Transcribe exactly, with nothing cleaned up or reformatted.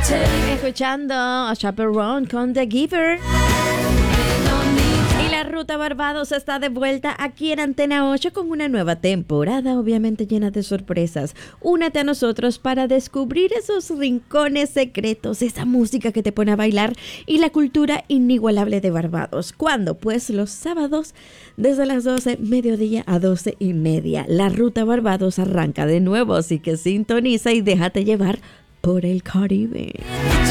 Escuchando a Chaperone con The Giver. Y la Ruta Barbados está de vuelta aquí en Antena ocho con una nueva temporada, obviamente llena de sorpresas. Únete a nosotros para descubrir esos rincones secretos, esa música que te pone a bailar y la cultura inigualable de Barbados. ¿Cuándo? Pues los sábados desde las doce, mediodía a doce y media. La Ruta Barbados arranca de nuevo, así que sintoniza y déjate llevar por el Caribe.